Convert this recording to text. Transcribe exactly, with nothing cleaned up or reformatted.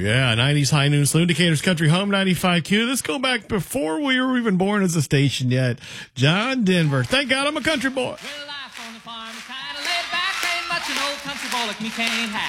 yeah, nineties High Noon Saloon, Decatur's Country Home, ninety-five Q. Let's go back before we were even born as a station yet. John Denver. Thank God I'm a country boy. Well, life on the farm is kind of laid back. Ain't much an old country boy like me can't have.